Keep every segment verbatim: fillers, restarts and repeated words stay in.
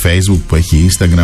Facebook, που έχει Instagram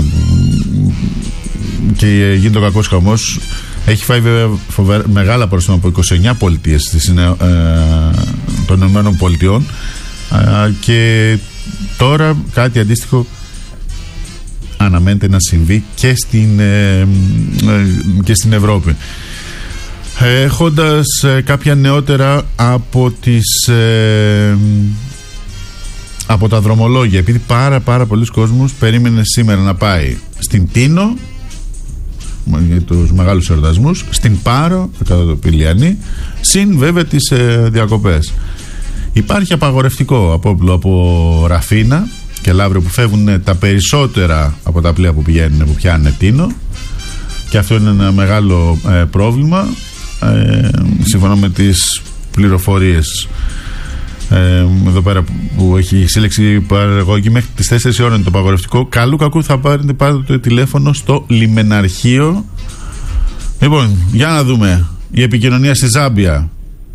και γίνεται ο κακός χαμός. Έχει φάει βέβαια φοβερά, μεγάλα πρόστιμα από είκοσι εννιά πολιτείες ε, των Ηνωμένων Πολιτειών ε, και τώρα κάτι αντίστοιχο αναμένεται να συμβεί και στην, ε, ε, και στην Ευρώπη. Έχοντας ε, κάποια νεότερα από τις ε, από τα δρομολόγια, επειδή πάρα πάρα πολλοί κόσμος περίμενε σήμερα να πάει στην Τίνο για τους μεγάλους εορτασμούς, στην Πάρο κατά το Πηλιανή, συν βέβαια τις ε, διακοπές. Υπάρχει απαγορευτικό απόπλο από Ραφίνα και Λαύριο που φεύγουν τα περισσότερα από τα πλοία που πηγαίνουν, που πιάνουν Τίνο, και αυτό είναι ένα μεγάλο ε, πρόβλημα ε, σύμφωνα με τις πληροφορίες ε, εδώ πέρα που έχει σύλλεξη παραγωγή. Μέχρι τις τέσσερις ώρες είναι το απαγορευτικό. Καλού κακού θα πάρετε πάρετε το τηλέφωνο στο λιμεναρχείο. Λοιπόν, για να δούμε η επικοινωνία στη Ζάμπια.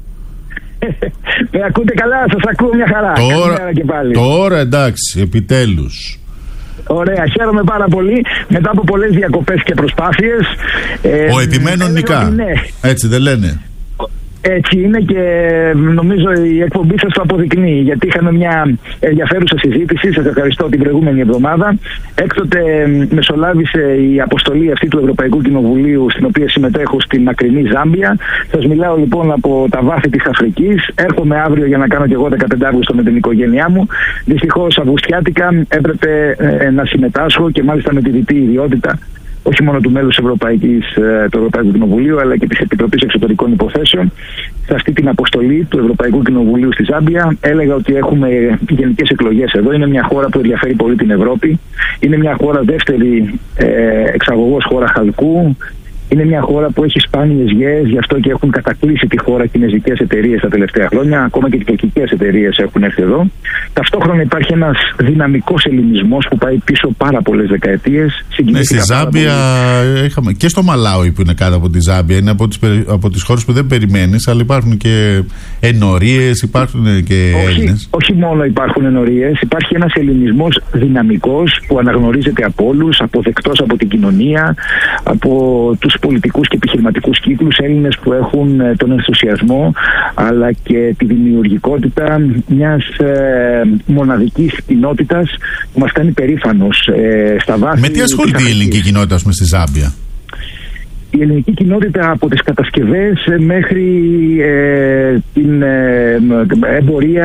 Με ακούτε καλά, σας ακούω μια χαρά. Τώρα, και πάλι. Τώρα εντάξει, επιτέλους. Ωραία, χαίρομαι πάρα πολύ. Μετά από πολλές διακοπές και προσπάθειες. Ο ε, επιμένων νικά. Ναι. Έτσι δεν λένε? Έτσι είναι και νομίζω η εκπομπή σας το αποδεικνύει, γιατί είχαμε μια ενδιαφέρουσα συζήτηση, σας ευχαριστώ, την προηγούμενη εβδομάδα. Έκτοτε μεσολάβησε η αποστολή αυτή του Ευρωπαϊκού Κοινοβουλίου, στην οποία συμμετέχω στην μακρινή Ζάμπια. Σας μιλάω λοιπόν από τα βάθη της Αφρικής. Έρχομαι αύριο για να κάνω και εγώ δεκαπέντε Αυγούστου με την οικογένειά μου. Δυστυχώς αυγουστιάτικα έπρεπε ε, να συμμετάσχω, και μάλιστα με τη διτή ιδιότητα όχι μόνο του μέλους Ευρωπαϊκής, του Ευρωπαϊκού Κοινοβουλίου, αλλά και της Επιτροπής Εξωτερικών Υποθέσεων, σε αυτή την αποστολή του Ευρωπαϊκού Κοινοβουλίου στη Ζάμπια. Έλεγα ότι έχουμε γενικές εκλογές εδώ. Είναι μια χώρα που ενδιαφέρει πολύ την Ευρώπη. Είναι μια χώρα δεύτερη ε, εξαγωγός χώρα χαλκού. Είναι μια χώρα που έχει σπάνιες γέες, γι' αυτό και έχουν κατακλείσει τη χώρα κινεζικές εταιρείες τα τελευταία χρόνια. Ακόμα και τουρκικές εταιρείες έχουν έρθει εδώ. Ταυτόχρονα υπάρχει ένας δυναμικός ελληνισμός που πάει πίσω πάρα πολλές δεκαετίες. Ναι, στη Ζάμπια είχαμε, και στο Μαλάουι που είναι κάτω από τη Ζάμπια, είναι από τις, από τις χώρες που δεν περιμένεις, αλλά υπάρχουν και ενορίες, υπάρχουν και Έλληνες. Όχι μόνο υπάρχουν ενορίες, υπάρχει ένας ελληνισμός δυναμικός που αναγνωρίζεται από όλους, αποδεκτός από την κοινωνία, από τους πολιτικούς και επιχειρηματικούς κύκλους, Έλληνες που έχουν τον ενθουσιασμό αλλά και τη δημιουργικότητα μιας ε, μοναδικής κοινότητας που μας κάνει περήφανος ε, στα βάθη. Με τι ασχολείται η ελληνική κοινότητα, ας πούμε, στη Ζάμπια? Η ελληνική κοινότητα από τις κατασκευές μέχρι ε, την ε, εμπορία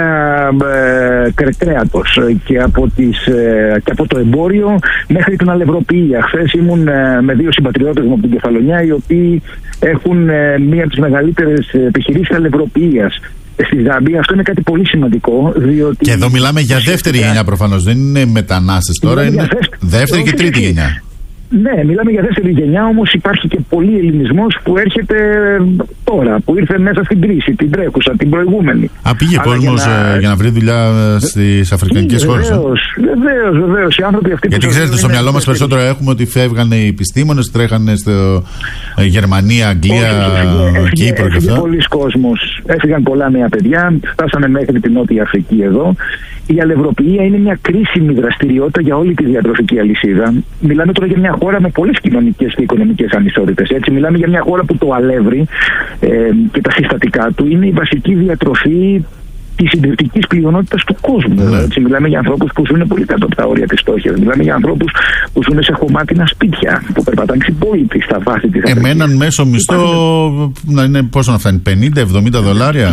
ε, κρέατος και από, τις, ε, και από το εμπόριο μέχρι την αλευροποιία. Χθες ήμουν ε, με δύο συμπατριώτες μου από την Κεφαλονιά, οι οποίοι έχουν ε, μία από τις μεγαλύτερες επιχειρήσεις αλευροποιίας στη Ζάμπια. Αυτό είναι κάτι πολύ σημαντικό, διότι... Και εδώ μιλάμε για δεύτερη γενιά προφανώς, δεν είναι μετανάστες τώρα, είναι δεύτερη, δεύτερη και τρίτη γενιά. Ναι, μιλάμε για δεύτερη γενιά, όμως υπάρχει και πολύ ελληνισμός που έρχεται τώρα, που ήρθε μέσα στην κρίση, την τρέχουσα, την προηγούμενη. Α, πήγε κόσμος για, να... για να βρει δουλειά στις αφρικανικές χώρες. Βεβαίως, βεβαίως, βεβαίως. Οι άνθρωποι αυτοί. Γιατί ξέρετε, στο μυαλό μας περισσότερο έχουμε ότι φεύγανε οι επιστήμονες, τρέχανε στο Γερμανία, Αγγλία, Κύπρο και αυτά. Πολλοί κόσμος, έφυγαν πολλά νέα παιδιά, φτάσανε μέχρι την Νότια Αφρική εδώ. Η αλευροποιία είναι μια κρίσιμη δραστηριότητα για όλη τη διατροφική αλυσίδα. Μιλάμε τώρα για μια χώρα με πολλές κοινωνικές και οικονομικές ανισότητες. Έτσι, μιλάμε για μια χώρα που το αλεύρι ε, και τα συστατικά του είναι η βασική διατροφή της συντριπτικής πλειονότητας του κόσμου. Ναι. Έτσι, μιλάμε για ανθρώπους που ζουν πολύ κάτω από τα όρια της φτώχειας. Μιλάμε για ανθρώπους που ζουν σε χωμάτινα σπίτια, που περπατάνε ξυπόλοιτοι στα βάθη της Αφρικής. Εμέναν μέσο μισθό να είναι, πόσο να φτάνει, πενήντα εβδομήντα δολάρια.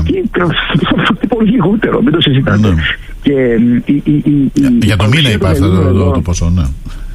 Πολύ λιγότερο, μην το συζητάτε. Ναι. Και, η, η, η, για, η για το μήνα υπάρχει αυτό το, το, το ποσό, ναι.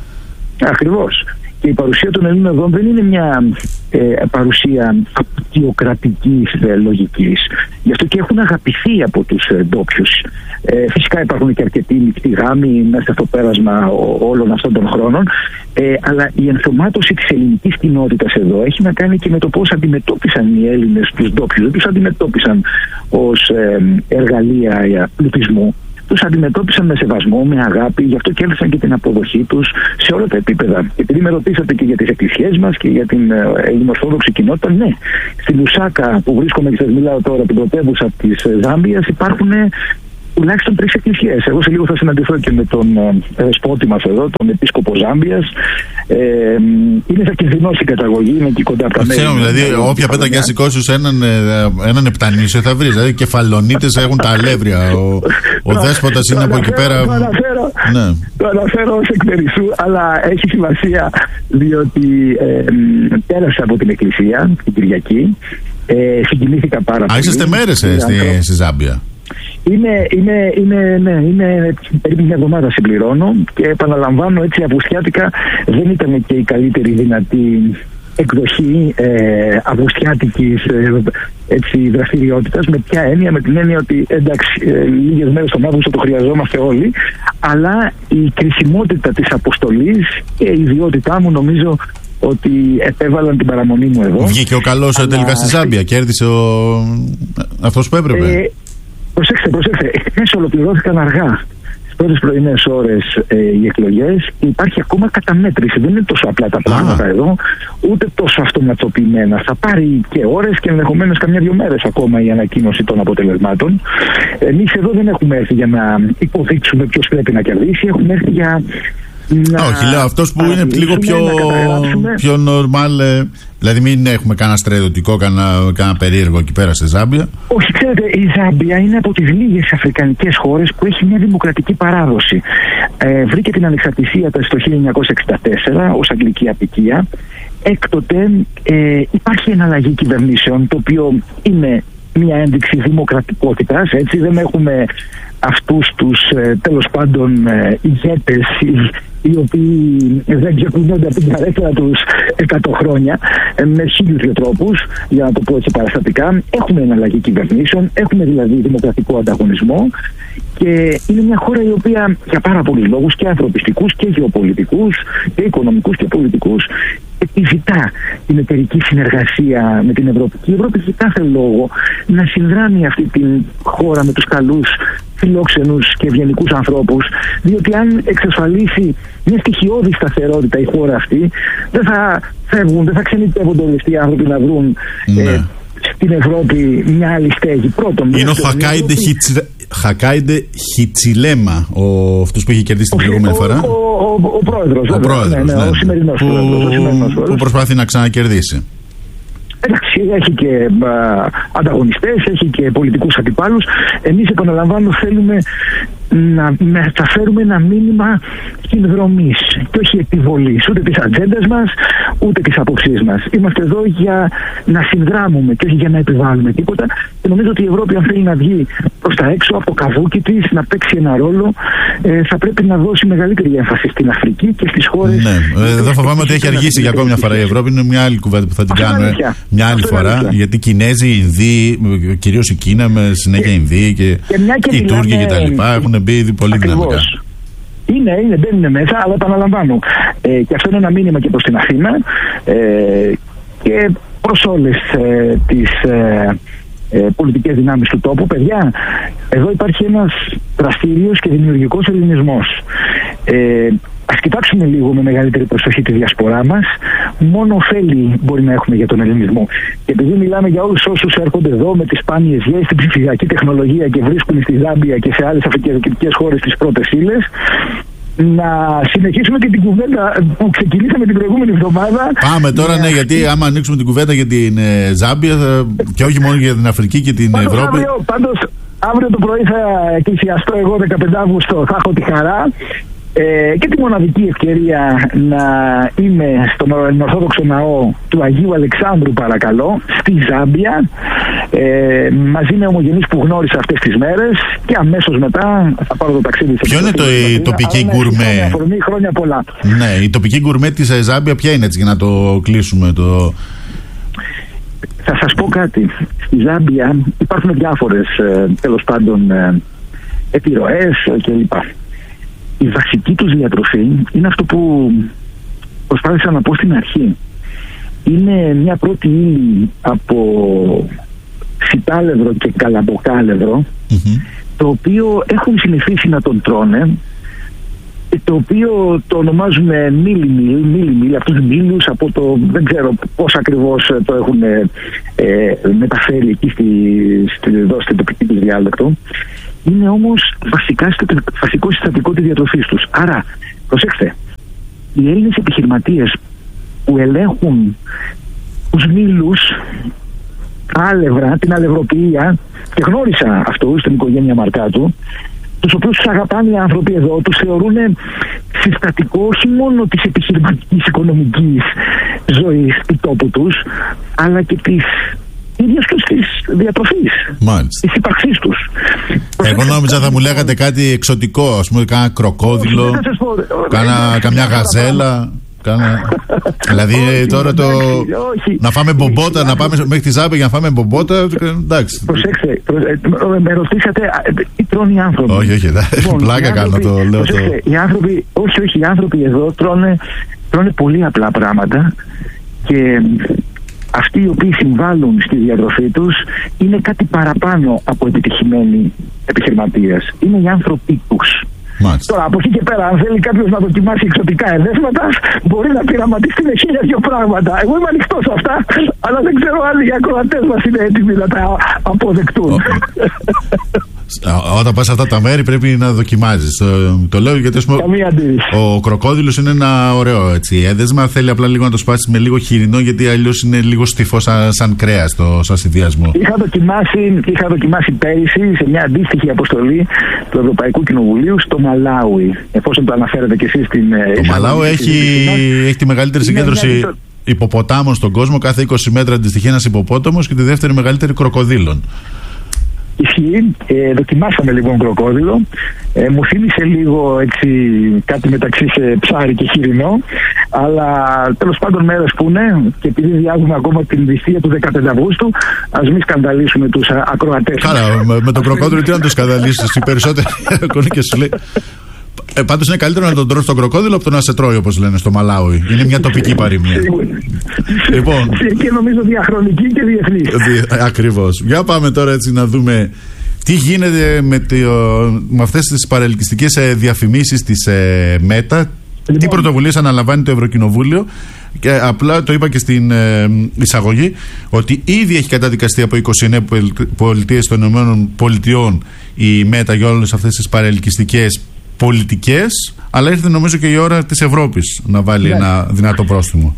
Ακριβώς. Και η παρουσία των Ελλήνων εδώ δεν είναι μια ε, παρουσία απεικιοκρατικής ε, λογικής. Γι' αυτό και έχουν αγαπηθεί από τους ε, ντόπιους. Ε, φυσικά υπάρχουν και αρκετοί μεικτοί γάμοι μέσα στο πέρασμα ο, όλων αυτών των χρόνων. Ε, αλλά η ενσωμάτωση της ελληνικής κοινότητας εδώ έχει να κάνει και με το πώς αντιμετώπισαν οι Έλληνες τους ντόπιους. Δεν τους αντιμετώπισαν ως ε, εργαλεία πλουτισμού. Τους αντιμετώπισαν με σεβασμό, με αγάπη, γι' αυτό και έλθαν και την αποδοχή τους σε όλα τα επίπεδα. Επειδή με ρωτήσατε και για τις εκκλησίες μας και για την ελληνοορθόδοξη κοινότητα, ναι. Στη Λουσάκα που βρίσκομαι και σας μιλάω τώρα, την πρωτεύουσα της Ζάμπιας, υπάρχουν τουλάχιστον τρεις εκκλησίες. Εγώ σε λίγο θα συναντηθώ και με τον δεσπότη μας εδώ, τον επίσκοπο Ζάμπιας. Ε, είναι zakynθινός η καταγωγή, είναι εκεί κοντά από τα μέρη. Δηλαδή, όποια πέτα και σηκώσεις έναν, έναν επτανήσιο θα βρεις. Δηλαδή, κεφαλονίτες έχουν τα αλεύρια. Ο, ο δέσποτας είναι από εκεί πέρα. Το αναφέρω, ναι. το αναφέρω ως εκπερισσού, αλλά έχει σημασία διότι ε, πέρασα από την εκκλησία την Κυριακή. Ε, συγκινήθηκα πάρα πολύ. Α, είσαστε μέρες ε, στη, στη Ζάμπια. Είναι, είναι, είναι, ναι, είναι περίπου μια εβδομάδα συμπληρώνω και επαναλαμβάνω έτσι αυγουστιάτικα δεν ήταν και η καλύτερη δυνατή εκδοχή ε, αυγουστιάτικης ε, έτσι, δραστηριότητας. Με ποια έννοια? Με την έννοια ότι εντάξει ε, λίγες μέρες τον Αύγουστο το χρειαζόμαστε όλοι, αλλά η κρισιμότητα της αποστολής και η ιδιότητά μου νομίζω ότι επέβαλαν την παραμονή μου εδώ. Βγήκε ο καλός αλλά... τελικά στη Ζάμπια, κέρδισε ο... αυτός που έπρεπε. Ε, προσέξτε, προσέξτε, εχθές ολοκληρώθηκαν αργά. Στις πρώτες πρωινές ώρες ε, οι εκλογές και υπάρχει ακόμα καταμέτρηση. Δεν είναι τόσο απλά τα πράγματα ah. εδώ, ούτε τόσο αυτοματοποιημένα. Θα πάρει και ώρες και ενδεχομένως καμιά δύο μέρες ακόμα η ανακοίνωση των αποτελεσμάτων. Εμείς εδώ δεν έχουμε έρθει για να υποδείξουμε ποιος πρέπει να κερδίσει, έχουμε έρθει για... Να όχι, λέω αυτός που είναι λίγο πιο, πιο normal, ε, δηλαδή μην έχουμε κανένα στρατιωτικό, κανένα, κανένα περίεργο εκεί πέρα στη Ζάμπια. Όχι, ξέρετε, η Ζάμπια είναι από τις λίγες αφρικανικές χώρες που έχει μια δημοκρατική παράδοση. Ε, βρήκε την ανεξαρτησία της το χίλια εννιακόσια εξήντα τέσσερα ως αγγλική αποικία. Έκτοτε ε, υπάρχει εναλλαγή κυβερνήσεων, το οποίο είναι μια ένδειξη δημοκρατικότητας, έτσι δεν έχουμε αυτούς τους ε, τέλος πάντων ε, ηγέτες οι, οι οποίοι δεν ξεκουνιόνται από την καρέκλα τους εκατό χρόνια ε, με χίλιους δύο τρόπους, για να το πω έτσι παραστατικά. Έχουμε εναλλαγή κυβερνήσεων, έχουμε δηλαδή δημοκρατικό ανταγωνισμό και είναι μια χώρα η οποία για πάρα πολλούς λόγους και ανθρωπιστικούς και γεωπολιτικούς και οικονομικούς και πολιτικούς επιζητά την εταιρική συνεργασία με την Ευρώπη. Και η Ευρώπη έχει κάθε λόγο να συνδράμει αυτή την χώρα με τους καλούς, φιλόξενους και ευγενικούς ανθρώπους, διότι αν εξασφαλίσει μια στοιχειώδη σταθερότητα η χώρα αυτή, δεν θα φεύγουν, δεν θα ξενιτεύονται όλες οι άνθρωποι να βρουν ναι. ε, στην Ευρώπη μια άλλη στέγη. Πρώτον, είναι ο Χακάιντε Χιτς... Χακάιντε Χιτσιλέμα, ο αυτός που είχε κερδίσει την προηγούμενη φορά. Ο, ο, ο, ο πρόεδρος, ο πρόεδρος, ναι, ναι, ναι, ο σημερινός που, πρόεδρος, ο σημερινός που προσπαθεί να ξανακερδίσει. Εντάξει, έχει και α, ανταγωνιστές, έχει και πολιτικούς αντιπάλους. Εμείς, επαναλαμβάνω, θέλουμε να μεταφέρουμε ένα μήνυμα συνδρομής και όχι επιβολής ούτε της ατζέντας μας ούτε της απόψής μας. Είμαστε εδώ για να συνδράμουμε και όχι για να επιβάλλουμε τίποτα και νομίζω ότι η Ευρώπη, αν θέλει να βγει προς τα έξω από το καβούκι της, να παίξει ένα ρόλο, ε, θα πρέπει να δώσει μεγαλύτερη έμφαση στην Αφρική και στις χώρες. Ναι, εδώ φοβάμαι ότι έχει αργήσει για ακόμη μια φορά η Ευρώπη. Είναι μια άλλη κουβέντα που θα την κάνουμε μια άλλη φορά. Γιατί οι Κινέζοι, οι Ινδοί, κυρίως η Κίνα με συνέχεια Ινδοί και, και οι Τούρκοι κτλ. Έχουν μπει πολύ δυναμικά. Είναι, είναι, δεν είναι μέσα, αλλά επαναλαμβάνω. Ε, και αυτό είναι ένα μήνυμα και προς την Αθήνα ε, και προς όλες ε, τις ε, ε, πολιτικές δυνάμεις του τόπου. Παιδιά, εδώ υπάρχει ένας δραστήριος και δημιουργικός ελληνισμός. Ε, Ας κοιτάξουμε λίγο με μεγαλύτερη προσοχή τη διασπορά μας. Μόνο ωφέλη μπορεί να έχουμε για τον ελληνισμό. Και επειδή μιλάμε για όλους όσους έρχονται εδώ με τις σπάνιες γέες, την ψηφιακή τεχνολογία και βρίσκουν στη Ζάμπια και σε άλλες αφρικανικές χώρες τις πρώτες ύλες, να συνεχίσουμε και την κουβέντα που ξεκινήσαμε την προηγούμενη εβδομάδα. Πάμε τώρα, ναι, γιατί άμα ανοίξουμε την κουβέντα για την ε, Ζάμπια θα, και όχι μόνο για την Αφρική και την πάντως, Ευρώπη. Αύριο, πάντως, αύριο το πρωί θα εκκλησιαστώ εγώ δεκαπέντε Αυγούστου. Θα έχω τη χαρά Ε, και τη μοναδική ευκαιρία να είμαι στον Ορθόδοξο Ναό του Αγίου Αλεξάνδρου, παρακαλώ, στη Ζάμπια, ε, μαζί με ομογενείς που γνώρισα αυτές τις μέρες, και αμέσως μετά θα πάρω το ταξίδι. Ποιο είναι το, η τοπική γκουρμέ? Αφορμή, χρόνια πολλά. Ναι, η τοπική γκουρμέ της Ζάμπια ποια είναι, έτσι, για να το κλείσουμε το... Θα σας πω κάτι. Στη Ζάμπια υπάρχουν διάφορες ε, τέλος πάντων ε, επιρροές κλπ. Η βασική τους διατροφή είναι αυτό που προσπάθησα να πω στην αρχή. Είναι μια πρώτη ύλη από φυτάλευρο και καλαμποκάλευρο, mm-hmm. το οποίο έχουν συνηθίσει να τον τρώνε το οποίο το ονομάζουμε μίλι-μίλ, μίλι-μίλ, αυτούς τους μίλους από το, δεν ξέρω πώς ακριβώς το έχουν ε, μεταφέρει εκεί στη, στη, εδώ, στην τοπική τους διάλεκτο. Είναι όμως βασικά, βασικό συστατικό της διατροφής τους. Άρα, προσέξτε, οι Έλληνες επιχειρηματίες που ελέγχουν τους μήλους, τα άλευρα, την αλευροποιία, και γνώρισα αυτούς στην οικογένεια Μαρκάτου, τους οποίους τους αγαπάνε οι άνθρωποι εδώ, τους θεωρούν συστατικό όχι μόνο της επιχειρηματικής οικονομικής ζωής του τόπου τους, αλλά και της ίδιας τους της διατροφής, της ύπαρξής τους. Εγώ νόμιζα θα μου λέγατε κάτι εξωτικό, ας πούμε κάνα κροκόδιλο, κάνα, καμιά γαζέλα. Κάνα... δηλαδή όχι, τώρα το. Όχι. Να φάμε μπομπότα, να πάμε μέχρι τη Ζάπη για να φάμε μπομπότα. Εντάξει. Προσέξτε, με ρωτήσατε τι τρώνε οι άνθρωποι. Όχι, όχι, λοιπόν, πλάκα κάνω το λέω. Προσέξτε, το... οι άνθρωποι, όχι, όχι, οι άνθρωποι εδώ τρώνε, τρώνε πολύ απλά πράγματα και αυτοί οι οποίοι συμβάλλουν στη διατροφή τους είναι κάτι παραπάνω από επιτυχημένοι επιχειρηματίες. Είναι οι άνθρωποι τους. Μάλιστα. Τώρα από εκεί και πέρα, αν θέλει κάποιος να δοκιμάσει εξωτικά εδέσματα, μπορεί να πειραματιστεί με χίλια δυο πράγματα. Εγώ είμαι ανοιχτός σε αυτά, αλλά δεν ξέρω αν οι ακροατές μας είναι έτοιμοι να τα αποδεκτούν. Όταν πας σε αυτά τα μέρη πρέπει να δοκιμάζεις. Το, το λέω γιατί ο κροκόδιλος είναι ένα ωραίο έτσι, έδεσμα. Θέλει απλά λίγο να το σπάσεις με λίγο χοιρινό, γιατί αλλιώς είναι λίγο στιφό σαν, σαν κρέας το, σαν συνδυασμό. Είχα δοκιμάσει, είχα δοκιμάσει πέρυσι σε μια αντίστοιχη αποστολή του Ευρωπαϊκού Κοινοβουλίου στο Μαλάουι. Εφόσον το αναφέρετε κι εσείς στην. Το Μαλάουι έχει, έχει τη μεγαλύτερη συγκέντρωση υποποτάμων στον κόσμο. Κάθε είκοσι μέτρα αντιστοιχεί ένας υποπόταμος και τη δεύτερη μεγαλύτερη κροκοδίλων. Ισχύει. Ε, δοκιμάσαμε λοιπόν κροκόδιλο. Ε, μου θύμισε λίγο έτσι κάτι μεταξύ σε ψάρι και χοιρινό. Αλλά τέλος πάντων μέρες που είναι, και επειδή διάβουμε ακόμα την δυστυχία του δεκαπέντε Αυγούστου, ας μην σκανδαλίσουμε τους ακροατές. Καλά, με, με τον κροκόδιλο τι να το σκανδαλίσεις, οι περισσότεροι και σου λέει. Ε, πάντως είναι καλύτερο να τον τρως τον κροκόδιλο από το να σε τρώει, όπως λένε στο Μαλάουι. Είναι μια τοπική παροιμία. Λοιπόν, και νομίζω διαχρονική και διεθνής. Ακριβώς. Για πάμε τώρα έτσι να δούμε τι γίνεται με, το, με αυτές τις παρελκυστικές διαφημίσεις της ε, Μέτα. Λοιπόν, τι πρωτοβουλίες αναλαμβάνει το Ευρωκοινοβούλιο. Και απλά το είπα και στην ε, εισαγωγή ότι ήδη έχει καταδικαστεί από είκοσι εννέα πολιτείες των Ηνωμένων Πολιτειών η Μέτα για όλες αυτές τις παρελκυστικές πολιτικές, αλλά ήρθε νομίζω και η ώρα της Ευρώπης να βάλει yeah. ένα δυνατό πρόστιμο.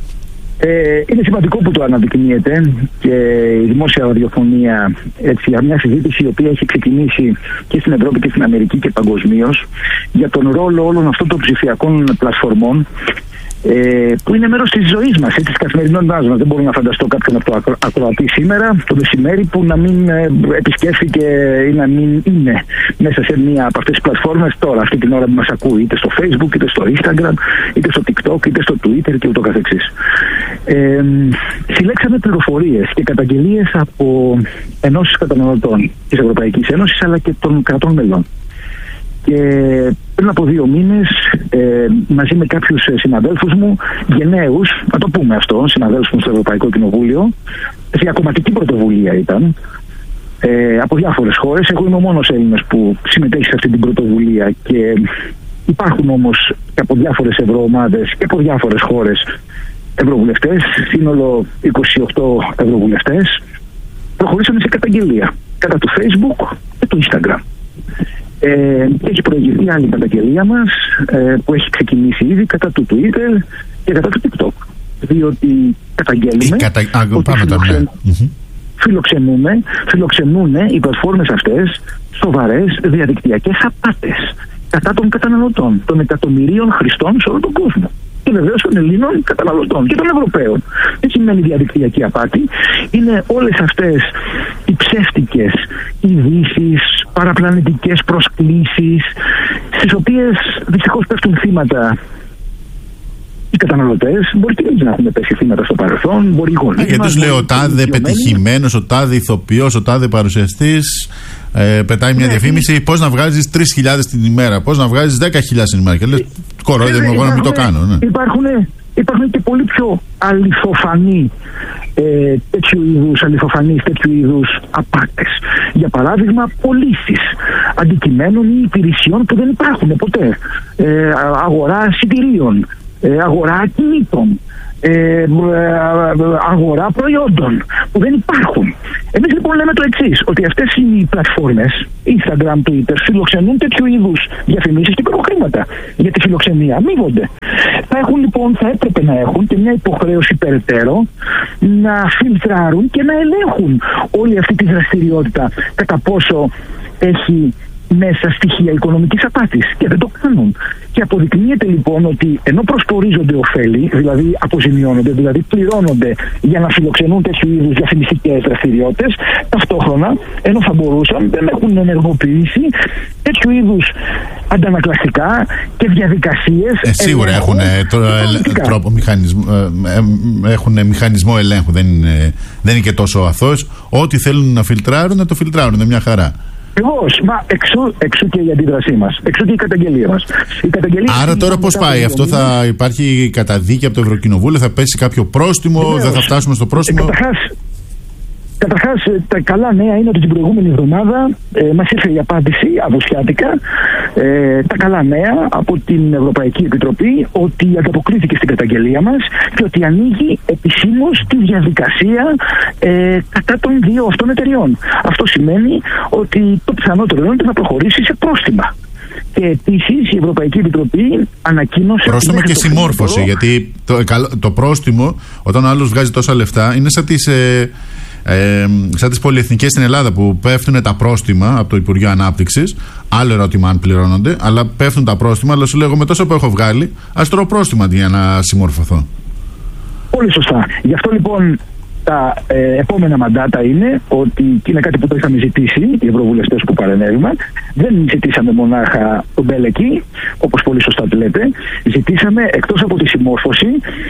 Ε, είναι σημαντικό που το αναδεικνύεται και η δημόσια ραδιοφωνία έτσι, για μια συζήτηση η οποία έχει ξεκινήσει και στην Ευρώπη και στην Αμερική και παγκοσμίως για τον ρόλο όλων αυτών των ψηφιακών πλατφορμών, Ε, που είναι μέρος της ζωής μας, της καθημερινότητάς μας. Δεν μπορώ να φανταστώ κάποιον από το ακρο, ακροατή σήμερα, το μεσημέρι, που να μην ε, επισκέφθηκε ή να μην είναι μέσα σε μία από αυτές τις πλατφόρμες τώρα, αυτή την ώρα που μας ακούει, είτε στο Facebook, είτε στο Instagram, είτε στο TikTok, είτε στο Twitter και ούτω καθεξής. Ε, συλλέξαμε πληροφορίες και καταγγελίες από ενώσεις καταναλωτών της Ευρωπαϊκής Ένωσης αλλά και των κρατών μελών. Και πριν από δύο μήνες, ε, μαζί με κάποιους συναδέλφους μου, γενναίους, να το πούμε αυτό, συναδέλφους μου στο Ευρωπαϊκό Κοινοβούλιο, διακομματική πρωτοβουλία ήταν, ε, από διάφορες χώρες. Εγώ είμαι ο μόνος Έλληνας που συμμετέχει σε αυτή την πρωτοβουλία και υπάρχουν όμως και από διάφορες ευρωομάδες και από διάφορες χώρες ευρωβουλευτές, σύνολο είκοσι οκτώ ευρωβουλευτές. Προχωρήσαμε σε καταγγελία κατά του Facebook και του Instagram. Ε, έχει προηγηθεί άλλη καταγγελία μας ε, που έχει ξεκινήσει ήδη κατά του Twitter και κατά του TikTok, διότι καταγγέλουμε κατα... ότι φιλοξεν... mm-hmm. φιλοξενούμε, φιλοξενούν οι πλατφόρμες αυτές σοβαρές διαδικτυακές απάτες κατά των καταναλωτών, των εκατομμυρίων χρηστών σε όλο τον κόσμο και βεβαίως των Ελλήνων καταναλωτών και των Ευρωπαίων. Τι σημαίνει διαδικτυακή απάτη? Είναι όλες αυτές οι ψεύτικες ειδήσεις, παραπλανητικές προσκλήσεις, στις οποίες δυστυχώς πέφτουν θύματα οι καταναλωτές. Μπορεί και εμείς να έχουμε πέσει θύματα στο παρελθόν, μπορεί οι γονείς μας. Και τους λέει ο τάδε πετυχημένος, ο τάδε ηθοποιός, ο τάδε παρουσιαστής. Ε, πετάει μια ναι, διαφήμιση, πώς να βγάζεις τρεις χιλιάδες την ημέρα, πώς να βγάζεις δέκα χιλιάδες την ημέρα. Και λες, κορόιδε μου, εγώ να μην το κάνω. Ναι. Υπάρχουν, υπάρχουν και πολύ πιο αληθοφανή ε, τέτοιου είδους αληθοφανείς, τέτοιου είδους απάτες. Για παράδειγμα, πωλήσεις αντικειμένων ή υπηρεσιών που δεν υπάρχουν ποτέ. Ε, αγορά εισιτηρίων, ε, αγορά ακινήτων, Ε, αγορά προϊόντων που δεν υπάρχουν. Εμείς λοιπόν λέμε το εξής, ότι αυτές οι πλατφόρμες, Instagram, Twitter, φιλοξενούν τέτοιου είδους διαφημίσεις και παίρνουν χρήματα για τη φιλοξενία, αμείβονται. Θα έχουν λοιπόν, θα έπρεπε να έχουν και μια υποχρέωση περαιτέρω να φιλτράρουν και να ελέγχουν όλη αυτή τη δραστηριότητα κατά πόσο έχει μέσα στοιχεία οικονομικής απάτης, και δεν το κάνουν. Και αποδεικνύεται λοιπόν ότι ενώ προσπορίζονται ωφέλη, δηλαδή αποζημιώνονται, δηλαδή πληρώνονται για να φιλοξενούν τέτοιου είδους διαφημιστικές δραστηριότητες, ταυτόχρονα, ενώ θα μπορούσαν, δεν έχουν ενεργοποιήσει τέτοιου είδους αντανακλαστικά και διαδικασίες. Ε, σίγουρα έχουν, τρόπο, μηχανισμό, έχουν μηχανισμό ελέγχου, δεν είναι, δεν είναι και τόσο αθώος. Ό,τι θέλουν να φιλτράρουν, να το φιλτράρουν, είναι μια χαρά. Ακριβώς, μα εξού, εξού και η αντίδρασή μας, εξού και η καταγγελία μας. Η καταγγελία. Άρα τώρα πώς πάει, αυτό θα υπάρχει καταδίκη από το Ευρωκοινοβούλιο, θα πέσει κάποιο πρόστιμο, Βεβαίως. Δεν θα φτάσουμε στο πρόστιμο. Ε, καταρχάς, καταρχάς, τα καλά νέα είναι ότι την προηγούμενη εβδομάδα ε, μας ήρθε η απάντηση αβουσιάτικα, ε, τα καλά νέα από την Ευρωπαϊκή Επιτροπή, ότι ανταποκρίθηκε στην καταγγελία μας και ότι ανοίγει επισήμως τη διαδικασία ε, κατά των δύο αυτών εταιριών. Αυτό σημαίνει ότι το πιθανότερο είναι ότι θα προχωρήσει σε πρόστιμα. Και επίσης η Ευρωπαϊκή Επιτροπή ανακοίνωσε. Πρόστιμο και συμμόρφωση, γιατί το, το πρόστιμο, όταν ο άλλος βγάζει τόσα λεφτά, είναι σαν τις. Ε, Ε, σαν τις πολυεθνικές στην Ελλάδα που πέφτουν τα πρόστιμα από το Υπουργείο Ανάπτυξης. Άλλο ερώτημα αν πληρώνονται, αλλά πέφτουν τα πρόστιμα. Αλλά σου λέω, με τόσο που έχω βγάλει, ας τρώω πρόστιμα για να συμμορφωθώ. Πολύ σωστά. Γι' αυτό λοιπόν τα ε, επόμενα μαντάτα είναι ότι, και είναι κάτι που το είχαμε ζητήσει οι ευρωβουλευτές που παρενέβημαν, δεν ζητήσαμε μονάχα τον μπέλεκι, όπως πολύ σωστά το λέτε, ζητήσαμε εκτός από τη συμμόρφωση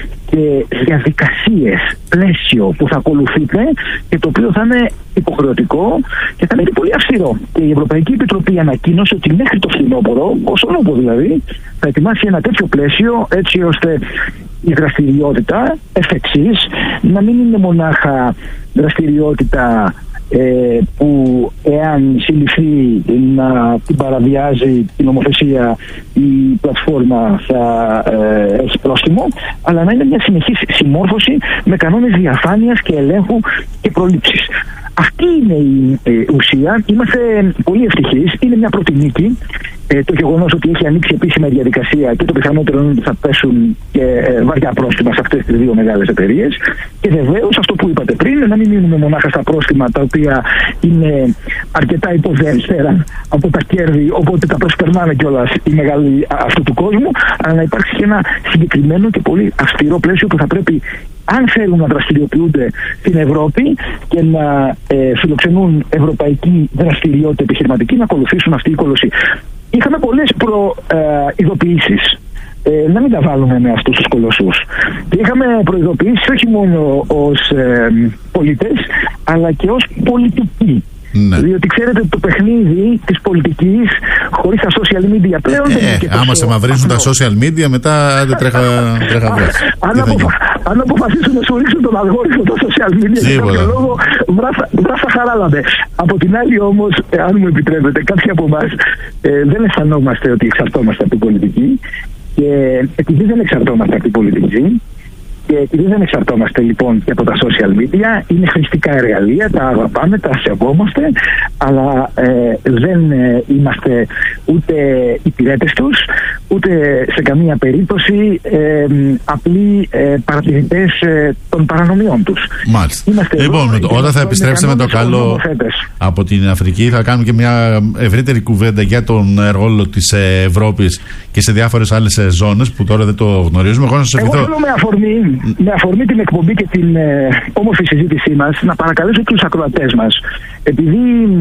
και διαδικασίες, πλαίσιο που θα ακολουθείτε και το οποίο θα είναι υποχρεωτικό και θα είναι πολύ αυστηρό. Και η Ευρωπαϊκή Επιτροπή ανακοίνωσε ότι μέχρι το φθινόπωρο, ως ονόπο δηλαδή, θα ετοιμάσει ένα τέτοιο πλαίσιο έτσι ώστε η δραστηριότητα εφ' εξής να μην είναι μονάχα δραστηριότητα ε, που εάν συλληφθεί να την παραβιάζει την νομοθεσία η πλατφόρμα θα ε, έχει πρόστιμο, αλλά να είναι μια συνεχής συμμόρφωση με κανόνες διαφάνειας και ελέγχου και προλήψης. Αυτή είναι η ε, ουσία. Είμαστε πολύ ευτυχείς. Είναι μια πρώτη νίκη. Ε, το γεγονός ότι έχει ανοίξει επίσημα η διαδικασία και το πιθανότερο είναι ότι θα πέσουν και ε, βαριά πρόστιμα σε αυτές τις δύο μεγάλες εταιρείες. Και βεβαίως αυτό που είπατε πριν, να μην μείνουμε μονάχα στα πρόστιμα τα οποία είναι αρκετά υποδέστερα από τα κέρδη, οπότε τα προσπερνάνε κιόλας οι μεγάλοι αυτού του κόσμου, αλλά να υπάρξει και ένα συγκεκριμένο και πολύ αυστηρό πλαίσιο που θα πρέπει, αν θέλουν να δραστηριοποιούνται στην Ευρώπη και να ε, φιλοξενούν ευρωπαϊκή δραστηριότητα επιχειρηματική, να ακολουθήσουν αυτή η κόλωση. Είχαμε πολλές προειδοποιήσεις. Ε, να μην τα βάλουμε με αυτούς τους κολοσσούς. Και είχαμε προειδοποιήσεις όχι μόνο ως ε, πολίτες, αλλά και ως πολιτικοί. Ναι. Διότι ξέρετε το παιχνίδι της πολιτικής χωρίς τα social media πλέον ε, δεν είναι και τόσο. Άμα σε μαυρίζουν τα social media, μετά δεν τρέχα, τρέχα βράση. αν, αποφα... αν αποφασίσουν να σου ρίξουν τον αλγόριθμο τα social media, για κάποιο λόγο βράσα χαράλαμε. Από την άλλη όμως, αν μου επιτρέπετε, κάποιοι από εμάς ε, δεν αισθανόμαστε ότι εξαρτώμαστε από την πολιτική, και επειδή δεν εξαρτώμαστε από την πολιτική, και επειδή δεν εξαρτώμαστε λοιπόν και από τα social media, είναι χρηστικά εργαλεία, τα αγαπάμε, τα σεβόμαστε, αλλά ε, δεν ε, είμαστε ούτε υπηρέτες τους, ούτε σε καμία περίπτωση ε, απλοί ε, παρατηρητές ε, των παρανομιών τους. Μάλιστα. Λοιπόν, εδώ, όταν θα επιστρέψουμε το καλό από την Αφρική, θα κάνουμε και μια ευρύτερη κουβέντα για τον ρόλο της Ευρώπης και σε διάφορες άλλες ζώνες που τώρα δεν το γνωρίζουμε. Εγώ, να σας Εγώ θέλω με αφορμή, με αφορμή την εκπομπή και την ε, όμορφη συζήτησή μας να παρακαλέσω και τους ακροατές μας, επειδή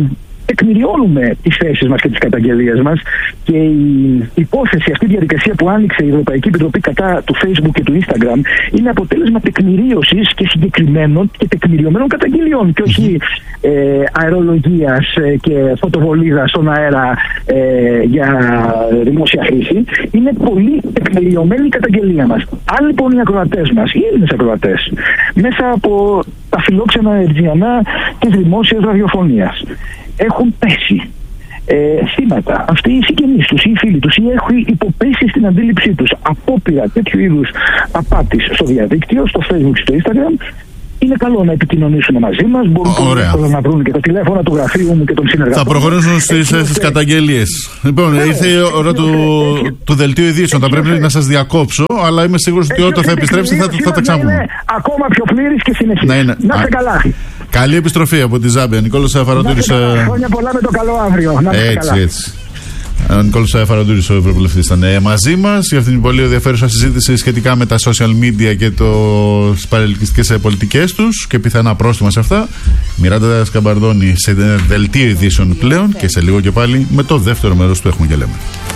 τεκμηριώνουμε τις θέσεις μας και τις καταγγελίες μας, και η υπόθεση, αυτή η διαδικασία που άνοιξε η Ευρωπαϊκή Επιτροπή κατά του Facebook και του Instagram είναι αποτέλεσμα τεκμηρίωσης και συγκεκριμένων και τεκμηριωμένων καταγγελιών και όχι ε, αερολογίας και φωτοβολίδας στον αέρα ε, για δημόσια χρήση. Είναι πολύ τεκμηριωμένη η καταγγελία μας. Αν λοιπόν οι ακροατές μας, οι Έλληνες ακροατές, μέσα από τα φιλόξενα ερτζιανά της δημόσιας ραδιοφωνίας έχουν πέσει ε, θύματα, αυτοί οι συγγενείς τους ή οι φίλοι τους, ή έχουν υποπέσει στην αντίληψή τους απόπειρα τέτοιου είδους απάτης στο διαδίκτυο, στο Facebook και στο Instagram, είναι καλό να επικοινωνήσουν μαζί μας. Μπορούν να βρουν και τα τηλέφωνα του γραφείου μου και των συνεργατών. Θα προχωρήσουν στις, στις καταγγελίες. Λοιπόν, ε, ήρθε η ώρα του, του δελτίου ειδήσεων. Θα πρέπει να σας διακόψω, αλλά είμαι σίγουρος ότι όταν θα επιστρέψει θα, θα τα ξαναπούμε. Είναι ακόμα πιο πλήρης και συνεχής. Να, είναι. Να είστε καλά. Καλή επιστροφή από τη Ζάμπια. Νικόλος Αφαραντούρης. Χρόνια πολλά με το καλό αύριο. Να είστε έτσι, καλά. έτσι. Ο Νικόλος Αφαραντούρης, ο Ευρωβουλευτής, ήταν μαζί μας για αυτήν την πολύ ενδιαφέρουσα συζήτηση σχετικά με τα social media και τις παρελκυστικές πολιτικές τους και πιθανά πρόστιμα σε αυτά. Μιράντα Σκαμπαρδόνη σε δελτίο ειδήσεων πλέον και σε λίγο και πάλι με το δεύτερο μέρος του Έχουμε και Λέμε.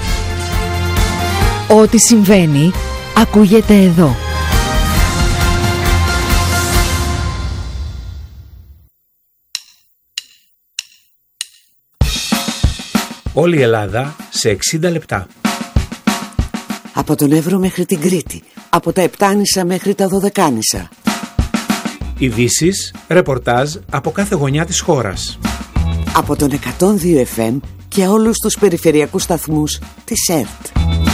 Ό,τι συμβαίνει ακούγεται εδώ. Όλη η Ελλάδα σε εξήντα λεπτά. Από τον Εύρο μέχρι την Κρήτη. Από τα Επτάνησα μέχρι τα Δωδεκάνησα. Ειδήσεις, ρεπορτάζ από κάθε γωνιά της χώρας. Από τον εκατόν δύο εφ εμ και όλους τους περιφερειακούς σταθμούς της ΕΡΤ.